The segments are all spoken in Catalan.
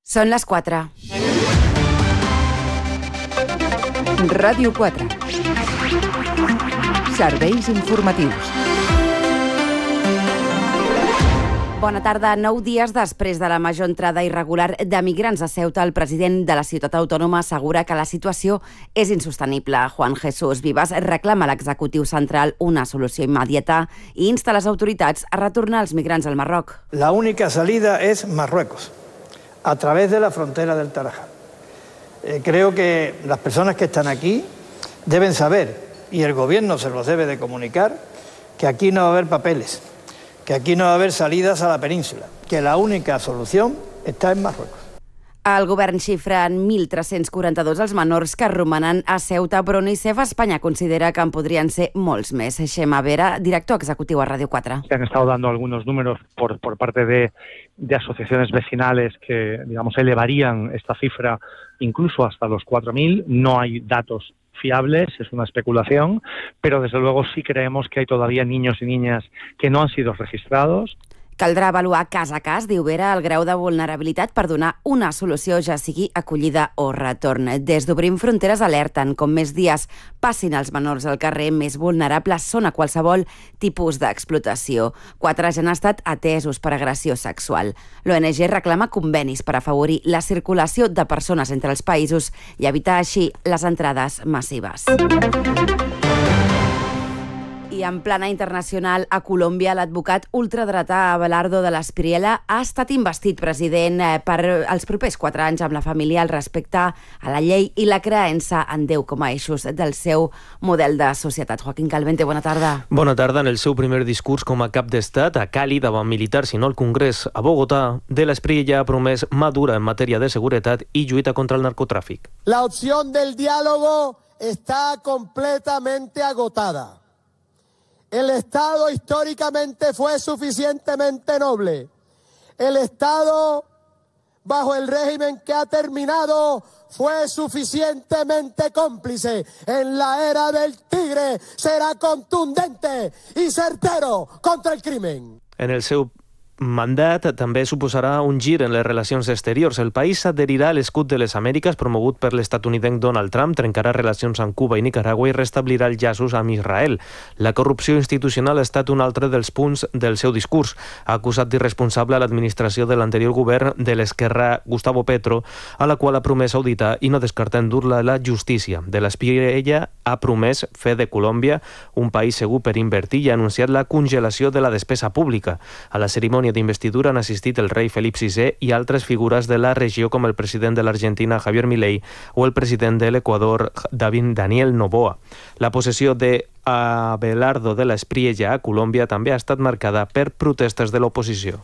Són les 4. Ràdio 4. Serveis informatius. Bona tarda. 9 dies després de la major entrada irregular de migrants a Ceuta, el president de la ciutat autònoma assegura que la situació és insostenible. Juan Jesús Vivas reclama a l'executiu central una solució immediata i insta les autoritats a retornar els migrants al Marroc. La única salida es Marruecos, a través de la frontera del Tarajal. Creo que las personas que están aquí deben saber, y el gobierno se los debe de comunicar, que aquí no va a haber papeles, que aquí no va a haver salidas a la península, que la única solución está en Marruecos. El govern xifra en 1.342 els menors que romanen a Ceuta, però UNICEF Espanya considera que en podrien ser molts més. Xema Vera, director executiu a Ràdio 4. Se han estado dando algunos números por parte de asociaciones vecinales que, digamos, elevarían esta cifra incluso hasta los 4.000. No hay datos fiables, es una especulación, pero desde luego sí creemos que hay todavía niños y niñas que no han sido registrados. Caldrà avaluar cas a cas, diu Vera, el grau de vulnerabilitat per donar una solució, ja sigui acollida o retorn. Des d'Obrim Fronteres alerten, com més dies passin els menors al carrer, més vulnerables són a qualsevol tipus d'explotació. 4 ja han estat atesos per agressió sexual. L'ONG reclama convenis per afavorir la circulació de persones entre els països i evitar així les entrades massives. I en plana internacional, a Colòmbia, l'advocat ultradretà Abelardo de la Espriella ha estat investit president per els propers 4 anys amb la família al respecte a la llei i la creença en Déu com a eixos del seu model de societat. Joaquín Calvente, bona tarda. Bona tarda. En el seu primer discurs com a cap d'estat, a Cali, davant militars i no al Congrés, a Bogotà, de la Espriella ha promès mà dura en matèria de seguretat i lluita contra el narcotràfic. La opció del diálogo está completamente agotada. El Estado históricamente fue suficientemente noble. El Estado, bajo el régimen que ha terminado, fue suficientemente cómplice. En la era del tigre será contundente y certero contra el crimen. En el seu mandat també suposarà un gir en les relacions exteriors. El país s'adherirà a l'escut de les Amèriques promogut per l'estatunidenc Donald Trump, trencarà relacions amb Cuba i Nicaragua i restablirà els llaços amb Israel. La corrupció institucional ha estat un altre dels punts del seu discurs. Ha acusat d'irresponsable a l'administració de l'anterior govern de l'esquerrà Gustavo Petro, a la qual ha promès auditar i no descarta endur-la a la justícia. De l'Espriella ha promès fer de Colòmbia un país segur per invertir i ha anunciat la congelació de la despesa pública. A la cerimònia d'investidura han assistit el rei Felip VI i altres figures de la regió com el president de l'Argentina Javier Milei o el president de l'Equador Daniel Noboa. La possessió de Abelardo de la Espriella a Colòmbia també ha estat marcada per protestes de l'oposició.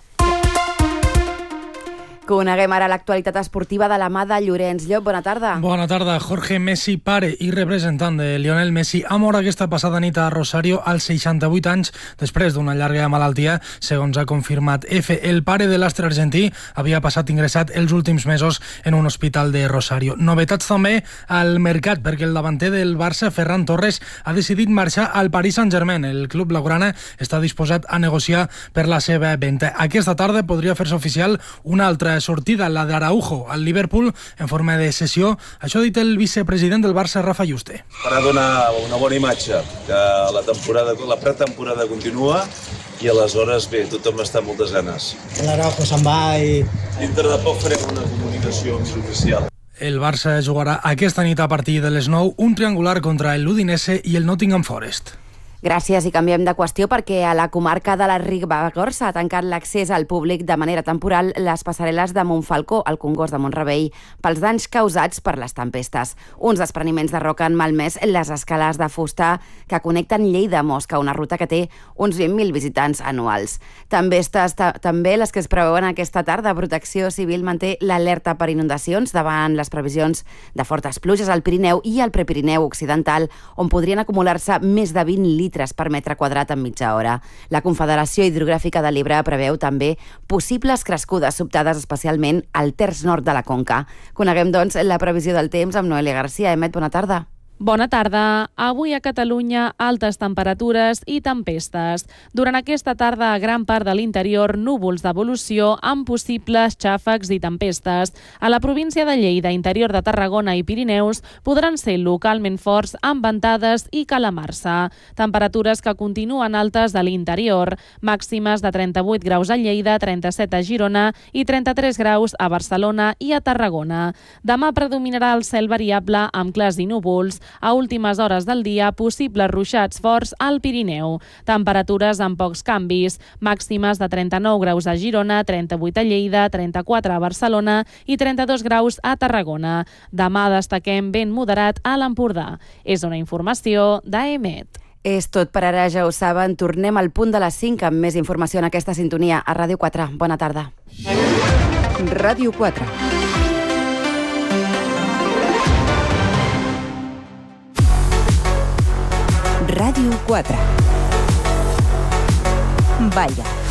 Coneguem ara l'actualitat esportiva de la mà de Llorenç Llop. Bona tarda. Bona tarda. Jorge Messi, pare i representant de Lionel Messi, ha mort aquesta passada nit a Rosario als 68 anys després d'una llarga malaltia, segons ha confirmat EFE. El pare de l'astre argentí havia passat ingressat els últims mesos en un hospital de Rosario. Novetats també al mercat, perquè el davanter del Barça, Ferran Torres, ha decidit marxar al Paris Saint-Germain. El club blaugrana està disposat a negociar per la seva venda. Aquesta tarda podria fer-se oficial una altra sortida, la d'Araujo al Liverpool en forma de cessió. Això ha dit el vicepresident del Barça, Rafa Juste. Per a donar una bona imatge, que la pretemporada continua i aleshores, bé, tothom està amb moltes ganes. L'Araujo se'n va i... Dintre de poc farem una comunicació més oficial. El Barça jugarà aquesta nit a partir de les 9 un triangular contra el Udinese i el Nottingham Forest. Gràcies, i canviem de qüestió perquè a la comarca de la Ribagorça s'ha tancat l'accés al públic de manera temporal les passarel·les de Montfalcó al Congost de Mont-rebei pels danys causats per les tempestes. Uns despreniments de roca han malmès les escales de fusta que connecten Lleida a Mosca, una ruta que té uns 20.000 visitants anuals. També les que es preveuen aquesta tarda. Protecció Civil manté l'alerta per inundacions davant les previsions de fortes pluges al Pirineu i al Prepirineu Occidental, on podrien acumular-se més de 20 litres per metre quadrat en mitja hora. La Confederació Hidrogràfica de l'Ebre preveu també possibles crescudes sobtades, especialment al terç nord de la conca. Coneguem, doncs, la previsió del temps amb Noelia García. Emet, bona tarda. Bona tarda. Avui a Catalunya, altes temperatures i tempestes. Durant aquesta tarda, a gran part de l'interior, núvols d'evolució amb possibles xàfecs i tempestes. A la província de Lleida, interior de Tarragona i Pirineus, podran ser localment forts amb ventades i calamarsa. Temperatures que continuen altes a l'interior. Màximes de 38 graus a Lleida, 37 a Girona i 33 graus a Barcelona i a Tarragona. Demà predominarà el cel variable amb clars i núvols. A últimes hores del dia, possibles ruixats forts al Pirineu. Temperatures amb pocs canvis. Màximes de 39 graus a Girona, 38 a Lleida, 34 a Barcelona i 32 graus a Tarragona. Demà destaquem vent moderat a l'Empordà. És una informació d'AEMET. És tot per ara, ja ho saben. Tornem al punt de les 5 amb més informació en aquesta sintonia a Ràdio 4. Bona tarda. Ràdio 4. Ràdio 4. Vaya.